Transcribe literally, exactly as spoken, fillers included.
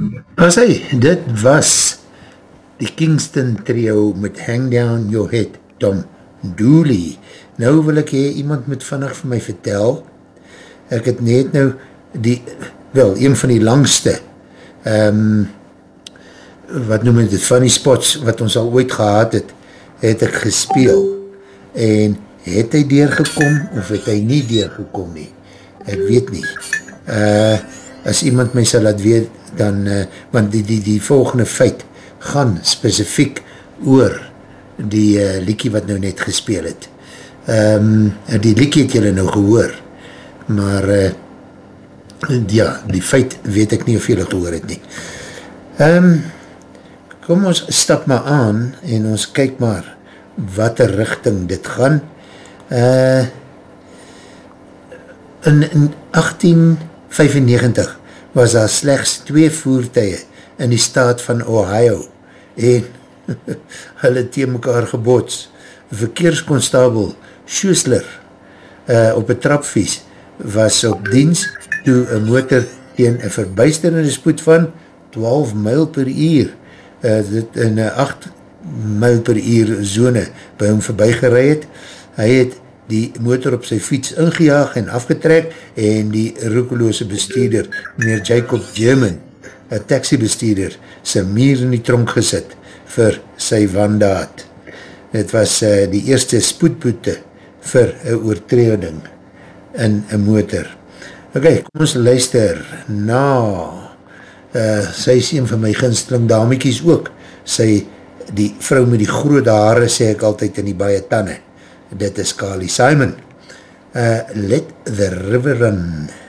As hy, dit was die Kingston trio met Hang Down Your Head, Tom Dooley. Nou wil ek hee, iemand moet vinnig vir my vertel, ek het net nou die, wel, een van die langste, um, wat noem het, funny spots, wat ons al ooit gehad het, het ek gespeel, en het hy deurgekom, of het hy nie deurgekom nie, ek weet nie, uh, as iemand my sal laat weet, dan, uh, want die, die, die volgende feit, gaan specifiek oor die uh, liekie wat nou net gespeel het. Um, die liekie het julle nou gehoor, maar uh, ja, die feit weet ek nie of julle gehoor het nie. Um, kom ons stap maar aan en ons kyk maar wat die richting dit gaan. Uh, in, in achttien vyfennegentig was daar slechts twee voertuie in die staat van Ohio en hulle teen mekaar gebots. Verkeerskonstabel Schuessler uh, op een trapvies was op diens toe een motor teen een verbuisterende spoed van twaalf myl per uur uh, dit in een agt myl per uur zone by hom voorbij gerei het. Hy het die motor op sy fiets ingejaag en afgetrek en die roekeloose bestuurder, meneer Jacob German, een taxibestuurder, sy muur in die tronk gesit vir sy wandaad. Het was uh, die eerste spoedboete vir een oortreding in een motor. Ok, kom ons luister na, uh, sy is een van my gunsteling damiekies ook, sy, die vrou met die groot hare, sê ek altyd in die baie tanne, dit is Carly Simon. Uh, Let the River Run.